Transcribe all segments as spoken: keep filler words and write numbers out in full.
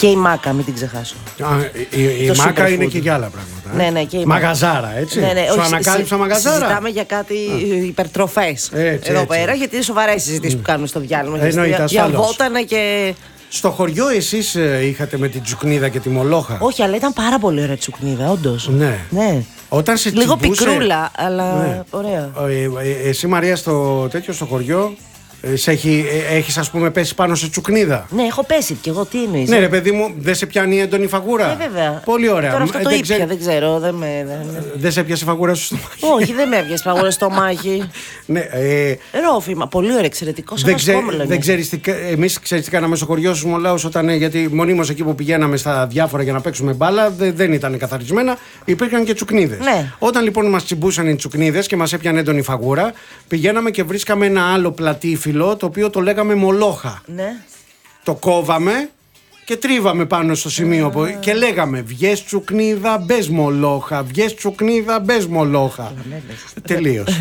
Και η Μάκα, μην την ξεχάσω. Α, η η, η Μάκα είναι και για άλλα πράγματα. Ναι, ναι, και η μαγαζάρα, έτσι. Ναι, ναι, σου όχι, ανακάλυψα μαγαζάρα. Συζητάμε για κάτι υπερτροφές εδώ έτσι. πέρα, γιατί είναι σοβαρές συζητήσεις mm. που κάνουμε στο διάλειμμα. Εννοείται, για βότανα και. Στο χωριό εσείς είχατε με την τσουκνίδα και τη μολόχα. Όχι, αλλά ήταν πάρα πολύ ωραία τσουκνίδα, όντως. Ναι. ναι. Όταν σε Λίγο τσιμπούσε... πικρούλα, αλλά ναι. ωραία. Ε, ε, εσύ Μαρία στο τέτοιο στο χωριό σε έχει, ε, έχεις ας πούμε πέσει πάνω σε τσουκνίδα. Ναι, έχω πέσει κι εγώ, τι εννοείς. Ναι ρε παιδί μου, δεν σε πιάνει έντονη φαγούρα. Ναι, βέβαια. Πολύ ωραία. Τώρα αυτό ε, το δεν ήπια, ξέ... δεν ξέρω. Δεν, με, δεν... δεν σε πιάσε φαγούρα στο στομάχι. Όχι, δεν με έπιασε φαγούρα στο στομάχι. Ναι, ε... Ρόφημα, πολύ ωραίο, εξαιρετικό. Δεν, ξέ... δεν ξέρεις τι, εμείς ξέρεις τι κάναμε στο χωριό σου Μολάους όταν, γιατί μονίμως εκεί που πηγαίναμε στα διάφορα για να παίξουμε μπάλα δε, δεν ήταν καθαρισμένα, υπήρχαν και τσουκνίδες. Ναι. Όταν λοιπόν μας τσιμπούσαν οι τσουκνίδες και μας έπιανε έντονη φαγούρα, πηγαίναμε και βρίσκαμε ένα άλλο πλατήφυλλο το οποίο το λέγαμε μολόχα. Ναι. Το κόβαμε και τρίβαμε πάνω στο σημείο που... και λέγαμε βγες τσουκνίδα μπες μολόχα, βγες τσουκνίδα μπες μολόχα. Τελείως.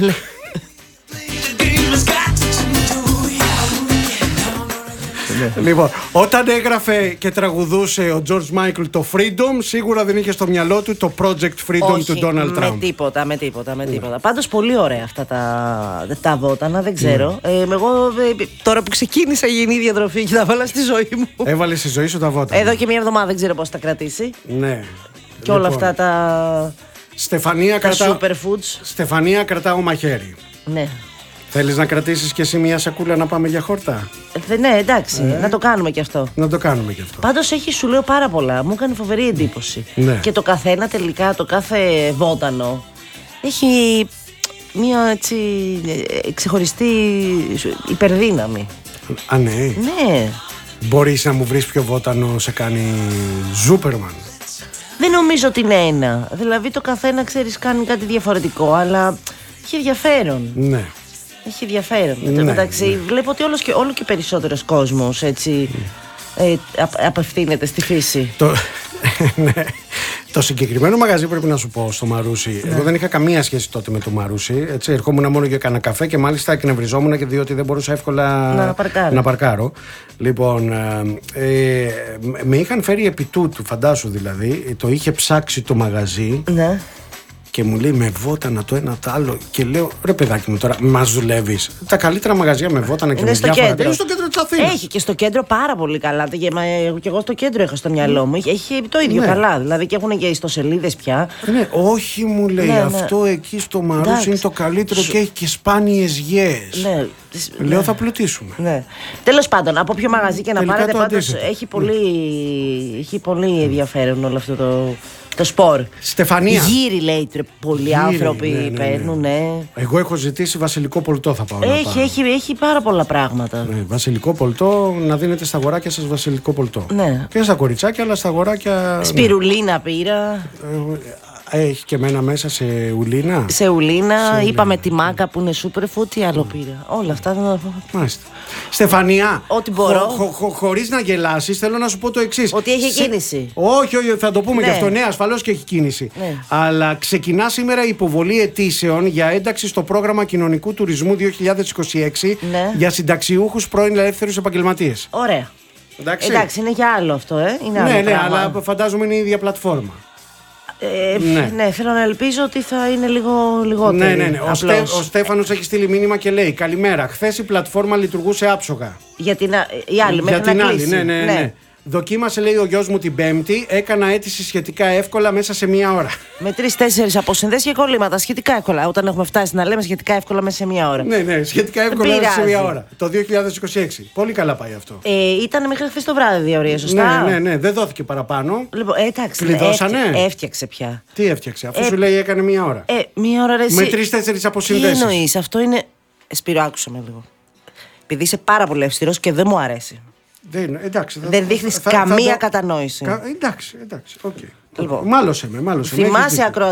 Λοιπόν, όταν έγραφε και τραγουδούσε ο George Michael το Freedom, σίγουρα δεν είχε στο μυαλό του το Project Freedom Όχι, του Donald Trump. Με τίποτα, με τίποτα, με τίποτα. Πάντως πολύ ωραία αυτά τα, τα βότανα, δεν ξέρω. Mm. Ε, εγώ ε, τώρα που ξεκίνησα η υγιεινή διατροφή και τα βάλα στη ζωή μου. Έβαλε στη ζωή σου τα βότανα. Εδώ και μία εβδομάδα δεν ξέρω πώς θα κρατήσει. Ναι. Και όλα λοιπόν, αυτά τα. Στεφανία, τα κρατά... superfoods. Στεφανία, κρατάω μαχαίρι. Ναι. Θέλεις να κρατήσεις και εσύ μια σακούλα να πάμε για χόρτα? Ε, ναι, εντάξει, ε, να το κάνουμε κι αυτό. Να το κάνουμε κι αυτό. Πάντως έχει, σου λέω, πάρα πολλά. Μου έκανε φοβερή εντύπωση. Ναι. Και το καθένα τελικά, το κάθε βότανο έχει μια έτσι ξεχωριστή υπερδύναμη. Α, ναι. Ναι. Μπορείς να μου βρεις ποιο βότανο σε κάνει Ζούπερμαν? Δεν νομίζω ότι είναι ένα. Δηλαδή το καθένα, ξέρεις, κάνει κάτι διαφορετικό, αλλά έχει ενδιαφέρον. Ναι. Έχει ενδιαφέρον. Ναι, μεταξύ, ναι. βλέπω ότι όλος και, όλο και περισσότερος κόσμος έτσι, ε, α, απευθύνεται στη φύση. Το, ναι. Το συγκεκριμένο μαγαζί πρέπει να σου πω στο Μαρούσι. Ναι. Εγώ δεν είχα καμία σχέση τότε με το Μαρούσι. Έτσι, ερχόμουν μόνο για κανένα καφέ και μάλιστα εκνευριζόμουν και διότι δεν μπορούσα εύκολα να, παρκάρω. να παρκάρω. Λοιπόν, ε, με είχαν φέρει επί τούτου, φαντάσου δηλαδή. Το είχε ψάξει το μαγαζί. Ναι. Και μου λέει με βότανα το ένα το άλλο. Και λέω ρε παιδάκι μου τώρα, μας δουλεύεις. Τα καλύτερα μαγαζιά με βότανα και είναι με στο διάφορα. Κέντρο. Είναι στο κέντρο της Αθήνας. Έχει και στο κέντρο πάρα πολύ καλά. Και εγώ στο κέντρο είχα στο μυαλό μου. Έχει το ίδιο ναι. καλά. Δηλαδή και έχουν και ιστοσελίδες πια. Ναι, όχι μου λέει. Ναι, αυτό ναι. εκεί στο Μαρούσι είναι το καλύτερο Σου... και έχει και σπάνιες γιές. Ναι. Λέω ναι. θα πλουτίσουμε. Ναι. Τέλος πάντων, από ποιο μαγαζί και να τελικά πάρετε, πάντως έχει πολύ, ναι. έχει πολύ ενδιαφέρον όλο αυτό το. Το σπορ. Στεφανία. Γύρι λέει πολλοί Γύρι, άνθρωποι ναι, ναι, ναι. παίρνουν, ναι. Εγώ έχω ζητήσει βασιλικό πολτό, θα πάω έχει, να πάω. Έχει, έχει πάρα πολλά πράγματα. Ναι, βασιλικό πολτό, να δίνετε στα αγοράκια σας βασιλικό πολτό. Ναι. Και στα κοριτσάκια, αλλά στα αγοράκια. Σπιρουλίνα ναι. πήρα. Έχει και μένα μέσα σε ουλίνα. Σε ουλίνα, σε είπαμε ουλίνα. Τη Μάκα που είναι superfood, τι άλλο πήρα. Όλα αυτά δεν θα πω. Μάλιστα. Στεφανία, ό,τι μπορώ. Χω, χω, χωρίς να γελάσεις, θέλω να σου πω το εξής. Ότι έχει σε... κίνηση. Όχι, όχι, θα το πούμε ναι. και αυτό. Ναι, ασφαλώς και έχει κίνηση. Ναι. Αλλά ξεκινά σήμερα η υποβολή αιτήσεων για ένταξη στο πρόγραμμα κοινωνικού τουρισμού δύο χιλιάδες είκοσι έξι ναι. για συνταξιούχους πρώην ελεύθερους επαγγελματίες. Ωραία. Εντάξει. Εντάξει, είναι για άλλο αυτό, ε. Είναι ναι, άλλο ναι, πράγμα. αλλά φαντάζομαι είναι η ίδια πλατφόρμα. Ε, ναι. ναι, θέλω να ελπίζω ότι θα είναι λίγο λιγότερο. Ναι, ναι, ναι. Ο, Στέ, ο Στέφανος έχει στείλει μήνυμα και λέει: καλημέρα. Χθες η πλατφόρμα λειτουργούσε άψογα. Για την η άλλη, για μέχρι την να άλλη, κλείσει. ναι, ναι, ναι. ναι. Δοκίμασε, λέει ο γιος μου, την Πέμπτη. Έκανα αίτηση σχετικά εύκολα μέσα σε μία ώρα. Με τρεις-τέσσερις αποσυνδέσεις και κολλήματα. Σχετικά εύκολα. Όταν έχουμε φτάσει να λέμε σχετικά εύκολα μέσα σε μία ώρα. Ναι, ναι, σχετικά εύκολα μέσα σε μία ώρα. Το δύο χιλιάδες είκοσι έξι. Πολύ καλά πάει αυτό. Ε, ήταν μέχρι χθες το βράδυ διορία, σωστά. Ναι, ναι, ναι. Δεν δόθηκε παραπάνω. Λοιπόν, ε, εντάξει. Κλειδώσανε. Έφτια, έφτιαξε πια. Τι έφτιαξε, αφού ε, σου λέει έκανε μία ώρα. Ε, μία ώρα ρε, με τρεις-τέσσερις αποσυνδέσεις. Τι εννοείς, αυτό είναι. Σπύρο, άκουσα με λίγο. Επειδή είσαι πάρα πολύ αυστηρός και δεν μου αρέσει. Δεν, εντάξει, θα, δεν δείχνεις καμία θα, θα, κατανόηση. Κα, εντάξει, εντάξει, οκ. Okay. Λοιπόν, μάλωσε με, μάλωσε με. Θυμάσαι ακροατή.